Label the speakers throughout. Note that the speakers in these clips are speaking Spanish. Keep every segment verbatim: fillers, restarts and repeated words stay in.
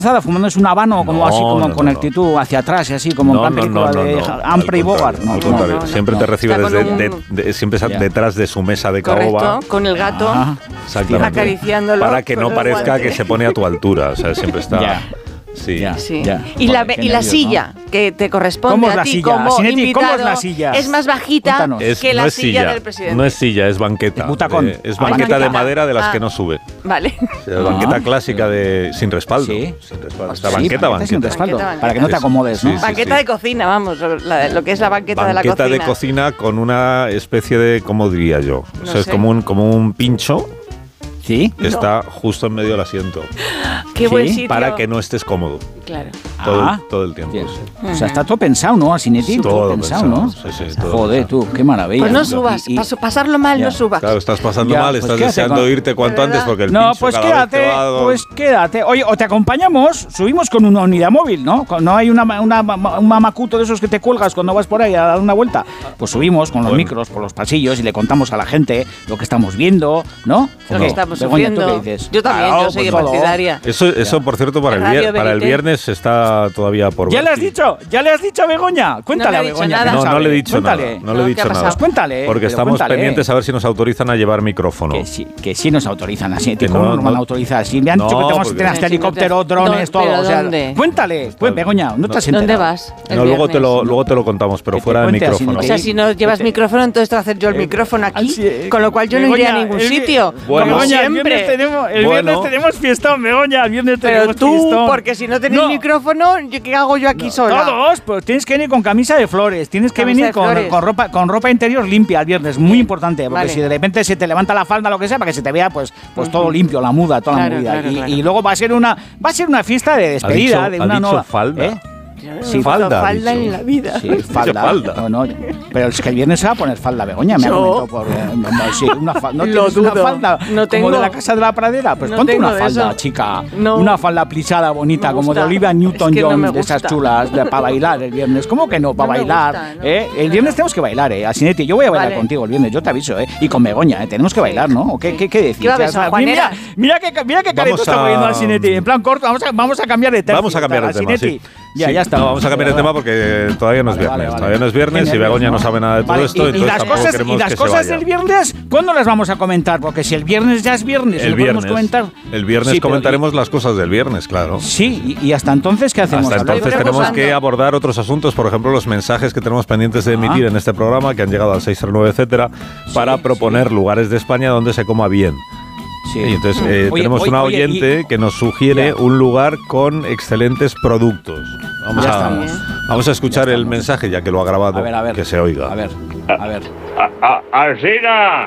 Speaker 1: fumándose un habano, como
Speaker 2: no,
Speaker 1: así, como
Speaker 2: no,
Speaker 1: con
Speaker 2: no,
Speaker 1: actitud hacia atrás y así, como
Speaker 2: no,
Speaker 1: en plan
Speaker 2: no,
Speaker 1: película
Speaker 2: no,
Speaker 1: de
Speaker 2: no, no,
Speaker 1: Humphrey Bogart. No,
Speaker 2: al
Speaker 1: no,
Speaker 2: contrario,
Speaker 1: no, no,
Speaker 2: siempre
Speaker 1: no.
Speaker 2: te recibe
Speaker 3: Está
Speaker 2: desde,
Speaker 3: un...
Speaker 2: de, de, siempre
Speaker 1: Ya.
Speaker 2: detrás de su mesa de caoba.
Speaker 3: Correcto, con el gato,
Speaker 1: Ajá.
Speaker 2: Exactamente.
Speaker 3: acariciándolo.
Speaker 2: Para que no
Speaker 3: con el
Speaker 2: parezca
Speaker 3: guante.
Speaker 2: que se pone a tu altura, o sea, siempre está...
Speaker 1: Ya.
Speaker 2: Sí.
Speaker 1: Ya.
Speaker 3: Sí.
Speaker 1: Ya.
Speaker 3: Y, la,
Speaker 1: Joder, qué
Speaker 3: y la
Speaker 1: nervios,
Speaker 3: silla
Speaker 1: ¿no?
Speaker 3: que te corresponde
Speaker 1: ¿Cómo es
Speaker 3: a
Speaker 1: la
Speaker 3: ti
Speaker 1: silla?
Speaker 3: como
Speaker 1: Sinetti,
Speaker 3: invitado
Speaker 1: ¿cómo es la silla?
Speaker 3: es más bajita
Speaker 1: Cuéntanos.
Speaker 2: Es,
Speaker 3: que la
Speaker 2: no es
Speaker 3: silla,
Speaker 2: silla
Speaker 3: del presidente.
Speaker 2: No es silla, es banqueta.
Speaker 1: Es butacón.
Speaker 2: Eh, es
Speaker 1: Ah,
Speaker 2: banqueta
Speaker 3: banqueta.
Speaker 2: de madera de las
Speaker 3: Ah.
Speaker 2: que no sube.
Speaker 3: Vale.
Speaker 2: O sea, banqueta clásica de sin respaldo.
Speaker 1: Sí.
Speaker 2: Sin respaldo. Esta
Speaker 1: Sí,
Speaker 2: banqueta,
Speaker 1: banqueta sin
Speaker 2: banqueta.
Speaker 1: respaldo,
Speaker 3: Banqueta,
Speaker 1: para que no te
Speaker 2: banqueta.
Speaker 1: acomodes, ¿no?
Speaker 2: Sí, sí,
Speaker 3: Banqueta de cocina, vamos, la- lo que es la banqueta,
Speaker 2: Banqueta
Speaker 3: de la cocina.
Speaker 2: de cocina con una especie de, ¿cómo diría yo? O
Speaker 3: No
Speaker 2: sea, es
Speaker 3: sé.
Speaker 2: como un, como un pincho
Speaker 1: ¿Sí?
Speaker 2: que está justo en medio del asiento.
Speaker 3: Qué
Speaker 1: Sí,
Speaker 3: buen sitio.
Speaker 2: Para que no estés cómodo
Speaker 3: Claro.
Speaker 2: todo,
Speaker 1: Ah.
Speaker 2: el, todo el tiempo.
Speaker 1: Bien.
Speaker 2: sí.
Speaker 1: O sea, está todo pensado, ¿no? Asinetti, todo,
Speaker 2: Todo
Speaker 1: pensado,
Speaker 2: pensado,
Speaker 1: ¿no?
Speaker 2: sí, sí, todo
Speaker 1: Joder,
Speaker 2: pensado.
Speaker 1: tú, qué maravilla.
Speaker 3: Pues no
Speaker 1: Y-
Speaker 3: subas,
Speaker 1: y-
Speaker 3: paso- pasarlo mal,
Speaker 1: Ya.
Speaker 3: no subas.
Speaker 2: Claro, estás pasando
Speaker 1: Ya,
Speaker 2: mal,
Speaker 1: pues
Speaker 2: estás
Speaker 1: quédate
Speaker 2: deseando
Speaker 1: con-
Speaker 2: irte cuanto
Speaker 3: ¿De
Speaker 2: antes
Speaker 3: verdad?
Speaker 2: porque el
Speaker 1: No,
Speaker 2: pincho
Speaker 1: pues
Speaker 2: cada vez
Speaker 1: quédate,
Speaker 2: te va a-
Speaker 1: pues quédate. Oye, o te acompañamos, subimos con una unidad móvil, ¿no? Con- No hay una, una, un mamacuto de esos que te cuelgas cuando vas por ahí a dar una vuelta. Pues subimos con los
Speaker 2: Bueno.
Speaker 1: micros por los pasillos y le contamos a la gente lo que estamos viendo, ¿no?
Speaker 3: Lo
Speaker 1: ¿O
Speaker 3: que
Speaker 1: qué?
Speaker 3: estamos
Speaker 1: Begoña, ¿tú
Speaker 3: sufriendo.
Speaker 1: qué dices?
Speaker 3: Yo también,
Speaker 1: Claro,
Speaker 3: yo soy
Speaker 1: pues todo.
Speaker 3: partidaria.
Speaker 2: Eso, eso por cierto, para el,
Speaker 3: Radio
Speaker 2: vier- para el
Speaker 3: Verité.
Speaker 2: viernes está todavía por
Speaker 1: ¿Ya
Speaker 2: ver.
Speaker 1: le has dicho? ¿Ya le has dicho a Begoña? Cuéntale
Speaker 3: No le
Speaker 1: a
Speaker 3: he dicho
Speaker 1: Begoña.
Speaker 3: nada.
Speaker 1: que
Speaker 2: No, no
Speaker 1: sabe.
Speaker 2: le he dicho
Speaker 1: Cuéntale.
Speaker 2: nada. No le
Speaker 3: No,
Speaker 2: he
Speaker 3: ¿qué
Speaker 2: dicho
Speaker 3: ha
Speaker 2: nada.
Speaker 3: pasado?
Speaker 1: Pues cuéntale.
Speaker 2: Porque
Speaker 1: pero
Speaker 2: estamos
Speaker 1: cuéntale.
Speaker 2: pendientes a ver si nos autorizan a llevar micrófono.
Speaker 1: Que sí, que sí nos autorizan así.
Speaker 2: Que
Speaker 1: ¿Cómo
Speaker 2: no,
Speaker 1: nos van a
Speaker 2: no.
Speaker 1: autorizar? Si me han
Speaker 2: No,
Speaker 1: dicho que tenemos que
Speaker 2: porque-
Speaker 1: tener hasta
Speaker 3: Sí, sí,
Speaker 1: helicóptero,
Speaker 3: no te-
Speaker 1: drones,
Speaker 3: ¿Dó-
Speaker 1: todo.
Speaker 3: pero
Speaker 1: O sea,
Speaker 3: dónde?
Speaker 1: cuéntale. Pues, Begoña, no te has
Speaker 3: ¿Dónde
Speaker 1: enterado.
Speaker 3: vas? el
Speaker 2: No, luego te, lo,
Speaker 3: viernes?
Speaker 2: luego te lo contamos, pero
Speaker 1: Que te
Speaker 2: fuera de
Speaker 1: cuente así,
Speaker 2: micrófono.
Speaker 3: O sea, si no llevas
Speaker 1: Vete.
Speaker 3: micrófono, entonces te voy a hacer yo el
Speaker 1: Eh,
Speaker 3: micrófono aquí,
Speaker 1: así, eh,
Speaker 3: con lo cual yo no iré a
Speaker 1: Begoña,
Speaker 3: ningún
Speaker 1: el vi-
Speaker 3: sitio.
Speaker 2: Bueno.
Speaker 3: como
Speaker 1: Begoña, el
Speaker 3: siempre.
Speaker 1: viernes tenemos, el
Speaker 2: Bueno.
Speaker 1: viernes tenemos fiestón, Begoña, el viernes
Speaker 3: Pero
Speaker 1: tenemos
Speaker 3: tú,
Speaker 1: fiestón.
Speaker 3: porque si no tenés
Speaker 1: No.
Speaker 3: micrófono, ¿yo ¿qué hago yo aquí sola?
Speaker 1: Todos, pues tienes que venir con camisa de flores, tienes que
Speaker 3: Camisa
Speaker 1: venir
Speaker 3: de
Speaker 1: con,
Speaker 3: flores.
Speaker 1: con ropa con ropa interior limpia el viernes, muy importante, porque
Speaker 3: Vale.
Speaker 1: si de repente se te levanta la falda, lo que sea, para que se te vea pues pues todo limpio, la muda, toda
Speaker 3: Claro,
Speaker 1: la movida.
Speaker 3: claro,
Speaker 1: y,
Speaker 3: claro.
Speaker 1: y luego va a ser una va a ser una fiesta de despedida
Speaker 2: dicho-
Speaker 1: de
Speaker 2: ha
Speaker 1: una
Speaker 2: dicho
Speaker 1: nueva
Speaker 2: falda.
Speaker 1: ¿Eh?
Speaker 3: Yo no
Speaker 2: Sí,
Speaker 3: me
Speaker 2: falda,
Speaker 3: pongo
Speaker 2: ha
Speaker 3: falda
Speaker 2: dicho.
Speaker 3: en la vida.
Speaker 1: Sí, falda.
Speaker 2: falda.
Speaker 1: No, no, pero es que el viernes se va a poner falda, Begoña, me ha
Speaker 3: ¿Yo?
Speaker 1: comentado por eh, no, sí, una fa- ¿no
Speaker 3: Lo
Speaker 1: tienes una
Speaker 3: dudo.
Speaker 1: falda
Speaker 3: No tengo.
Speaker 1: como de la casa de la pradera, pues
Speaker 3: No
Speaker 1: ponte
Speaker 3: tengo
Speaker 1: una
Speaker 3: de
Speaker 1: falda,
Speaker 3: eso.
Speaker 1: chica,
Speaker 3: No.
Speaker 1: una falda plisada bonita
Speaker 3: Me
Speaker 1: como de
Speaker 3: gusta.
Speaker 1: Olivia
Speaker 3: Es que no
Speaker 1: Newton-John,
Speaker 3: me
Speaker 1: de esas
Speaker 3: gusta.
Speaker 1: chulas de, para bailar el viernes. ¿Cómo que no? Para
Speaker 3: No me
Speaker 1: bailar,
Speaker 3: gusta, no.
Speaker 1: ¿eh? El viernes tenemos que bailar, ¿eh? Asinetti, yo voy a bailar
Speaker 3: Vale.
Speaker 1: contigo el viernes, yo te aviso, ¿eh? Y con Begoña, ¿eh? Tenemos que bailar, ¿no? ¿O qué, qué, qué decís?
Speaker 3: ¿Qué va a haber,
Speaker 1: O sea,
Speaker 3: San Juanera?
Speaker 1: mira, mira qué mira qué careto
Speaker 2: Vamos
Speaker 1: está
Speaker 2: a-
Speaker 1: poniendo Asinetti. En plan corto, vamos a, vamos a cambiar de tema.
Speaker 2: Vamos a cambiar de tema, sí.
Speaker 1: Ya,
Speaker 2: Sí.
Speaker 1: ya está.
Speaker 2: No, vamos a cambiar de tema porque todavía no es
Speaker 1: Vale,
Speaker 2: viernes.
Speaker 1: vale, vale.
Speaker 2: Todavía no es viernes
Speaker 1: Qué
Speaker 2: y Begoña no
Speaker 1: nervios,
Speaker 2: sabe nada de todo
Speaker 1: Vale,
Speaker 2: esto.
Speaker 1: y, y
Speaker 2: entonces
Speaker 1: las
Speaker 2: tampoco
Speaker 1: cosas,
Speaker 2: queremos
Speaker 1: y las
Speaker 2: que se
Speaker 1: cosas
Speaker 2: vaya.
Speaker 1: del viernes, ¿cuándo las vamos a comentar? Porque si el viernes ya es viernes,
Speaker 2: El
Speaker 1: ¿lo podemos
Speaker 2: viernes.
Speaker 1: comentar?
Speaker 2: El viernes
Speaker 1: Sí, pero-
Speaker 2: comentaremos las cosas del viernes, claro.
Speaker 1: Sí, y, y hasta entonces, ¿qué hacemos?
Speaker 2: Hasta
Speaker 1: ¿Hablar?
Speaker 2: entonces
Speaker 3: Estoy
Speaker 2: tenemos
Speaker 3: preocupando.
Speaker 2: que abordar otros asuntos, por ejemplo, los mensajes que tenemos pendientes de emitir
Speaker 1: Ah.
Speaker 2: en este programa, que han llegado al seis cero nueve, etcétera, para proponer lugares de España donde se coma bien.
Speaker 1: Sí.
Speaker 2: Y entonces eh,
Speaker 1: Oye,
Speaker 2: tenemos
Speaker 1: oye,
Speaker 2: una
Speaker 1: oye,
Speaker 2: oyente
Speaker 1: y-
Speaker 2: que nos sugiere
Speaker 1: Ya.
Speaker 2: un lugar con excelentes productos. Vamos,
Speaker 1: Ya
Speaker 2: a,
Speaker 1: estamos.
Speaker 2: vamos a escuchar
Speaker 1: Ya
Speaker 2: el
Speaker 1: estamos.
Speaker 2: mensaje, ya que lo ha grabado,
Speaker 1: A ver, a ver.
Speaker 2: que se oiga.
Speaker 1: A ver, a ver.
Speaker 4: A- a- Alsina,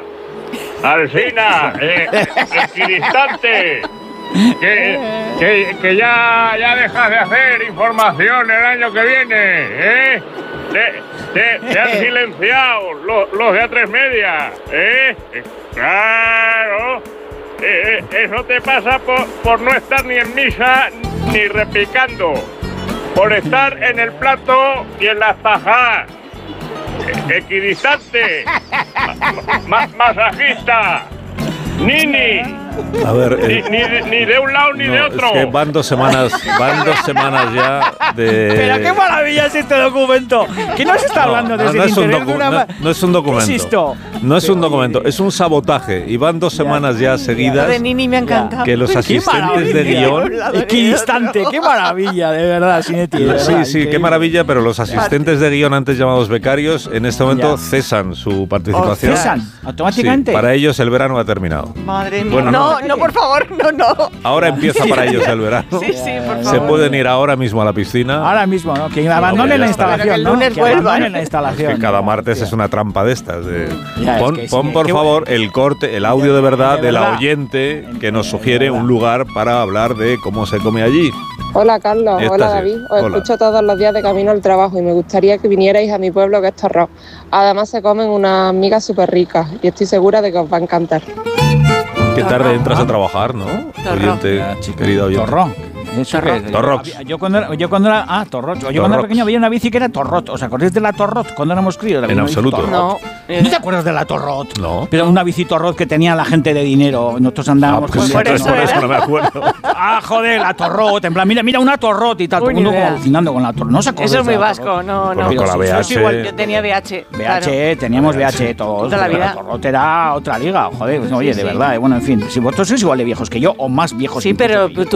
Speaker 4: Alsina, eh, equidistante, que, que, que ya, ya dejas de hacer información el año que viene, ¿eh? Te, te- te han silenciado los, los de A tres Media, ¿eh? Claro, eh, eh, eso te pasa por, por no estar ni en misa ni repicando, por estar en el plato y en las tajas. Equidistante, ma- ma- masajista, nini,
Speaker 2: A ver,
Speaker 4: ni,
Speaker 2: eh,
Speaker 4: ni, de, ni de un lado ni
Speaker 2: no,
Speaker 4: de otro.
Speaker 2: es que van dos semanas, van dos semanas ya de...
Speaker 1: Pero qué maravilla es este documento. ¿Qué nos está hablando
Speaker 2: no,
Speaker 1: desde
Speaker 2: no
Speaker 1: el
Speaker 2: es un
Speaker 1: interior de
Speaker 2: docu-
Speaker 1: una
Speaker 2: no-
Speaker 1: ma-
Speaker 2: no es un documento.
Speaker 1: ¿Qué es esto?
Speaker 2: No es un
Speaker 1: Pero,
Speaker 2: documento,
Speaker 1: oye,
Speaker 2: es un sabotaje. Y van dos semanas ya
Speaker 3: Lo
Speaker 2: seguidas
Speaker 3: de Nini me ha encantado.
Speaker 2: que los
Speaker 1: Qué
Speaker 2: asistentes de
Speaker 1: maravilla.
Speaker 2: guión...
Speaker 1: Equidistante, qué maravilla, de verdad, Sinetti. de
Speaker 2: Sí,
Speaker 1: verdad,
Speaker 2: sí, qué
Speaker 1: increíble.
Speaker 2: maravilla, pero los asistentes de guión antes llamados becarios en este momento
Speaker 1: Ya.
Speaker 2: cesan su participación.
Speaker 3: Oh,
Speaker 1: ¿Cesan? ¿Automáticamente?
Speaker 2: Sí, para ellos el verano ha terminado.
Speaker 3: Madre mía.
Speaker 2: Bueno,
Speaker 3: no,
Speaker 2: no.
Speaker 3: no, por favor, no, no.
Speaker 2: Ahora empieza para ellos el verano.
Speaker 3: Sí, sí, por
Speaker 2: Se
Speaker 3: favor.
Speaker 2: pueden ir ahora mismo a la piscina.
Speaker 1: Ahora mismo, ¿no? Que abandonen
Speaker 2: ya
Speaker 1: la
Speaker 2: está.
Speaker 1: instalación,
Speaker 3: Pero que el
Speaker 1: ¿no?
Speaker 3: lunes
Speaker 1: Que
Speaker 3: vuelvan.
Speaker 1: abandonen la
Speaker 2: Es
Speaker 1: instalación.
Speaker 2: que cada
Speaker 1: ¿no?
Speaker 2: martes
Speaker 1: Hostia.
Speaker 2: es una trampa de estas. De
Speaker 1: Ya, es
Speaker 2: pon
Speaker 1: que sí,
Speaker 2: pon, por
Speaker 1: qué
Speaker 2: favor el corte, el audio de verdad
Speaker 1: de
Speaker 2: de la
Speaker 1: verdad.
Speaker 2: oyente que nos
Speaker 1: De
Speaker 2: sugiere
Speaker 1: verdad.
Speaker 2: un lugar para hablar de cómo se come allí.
Speaker 5: Hola Carlos,
Speaker 2: Esta
Speaker 5: hola
Speaker 2: sí.
Speaker 5: David, os
Speaker 2: Hola.
Speaker 5: escucho todos los días de camino al trabajo y me gustaría que vinierais a mi pueblo que es Torró. Además se comen unas migas súper ricas y estoy segura de que os va a encantar.
Speaker 2: Qué tarde
Speaker 3: Torró.
Speaker 2: entras a trabajar, ¿no?
Speaker 3: Torró.
Speaker 2: Oyente,
Speaker 1: Ya, chica,
Speaker 2: querida oyente.
Speaker 1: Torró. Eso
Speaker 3: Torrot.
Speaker 1: que-
Speaker 2: Torrots.
Speaker 1: había- Yo cuando, era, yo cuando era... Ah, Torrot. Yo cuando era
Speaker 2: Torrots.
Speaker 1: pequeño había una bici que era Torrot. ¿Os acordáis de la Torrot cuando éramos críos? Había
Speaker 2: En
Speaker 1: una bici
Speaker 2: absoluto.
Speaker 1: Torrot.
Speaker 3: No.
Speaker 1: ¿No te acuerdas de la Torrot?
Speaker 2: No.
Speaker 1: Pero una bici Torrot que tenía la gente de dinero. Nosotros
Speaker 2: Ah,
Speaker 1: andábamos
Speaker 2: pues
Speaker 1: con
Speaker 2: sí,
Speaker 3: por
Speaker 2: entonces
Speaker 3: eso
Speaker 2: por eso
Speaker 3: era.
Speaker 2: no me acuerdo.
Speaker 1: Ah, joder, la Torrot. En plan, mira, mira una Torrot y tal. Todo
Speaker 3: Uy,
Speaker 1: el mundo
Speaker 3: ni
Speaker 1: como
Speaker 3: idea.
Speaker 1: alucinando con la Torrot. ¿No os acordáis
Speaker 3: Eso es
Speaker 1: de
Speaker 3: muy
Speaker 1: la
Speaker 3: vasco,
Speaker 1: Torrot?
Speaker 3: no, no.
Speaker 2: Conozco la
Speaker 1: sí,
Speaker 2: V
Speaker 1: eso
Speaker 2: H.
Speaker 1: es igual.
Speaker 3: Yo tenía V H.
Speaker 1: V H, teníamos V H todos.
Speaker 3: Toda la vida.
Speaker 1: Torrot era otra liga, joder. Oye,
Speaker 3: Sí,
Speaker 1: de
Speaker 3: sí.
Speaker 1: verdad. eh, Bueno, en fin, si vosotros sois igual de viejos que yo o más viejos.
Speaker 3: Sí,
Speaker 1: incluso
Speaker 3: pero
Speaker 1: que yo.
Speaker 3: tú